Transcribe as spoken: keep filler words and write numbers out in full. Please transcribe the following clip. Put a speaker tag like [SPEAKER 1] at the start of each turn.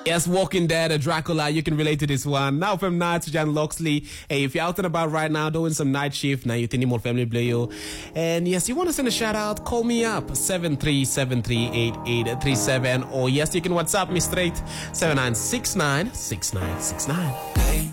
[SPEAKER 1] Yes, Walking Dead, Dracula, you can relate to this one. Now from night to John Loxley. Hey, if you're out and about right now doing some night shift, now you think more family play you. And yes, you want to send a shout out, call me up, seven three seven three eight eight three seven. Or yes, you can WhatsApp me straight, seven nine six nine six nine six nine.